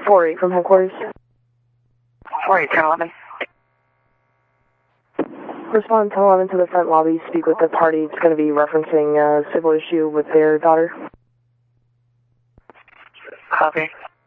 4-8 from headquarters. 4-8, 10-11. Respond 10-11 to the front lobby. Speak with the party. It's going to be referencing a civil issue with their daughter. Copy.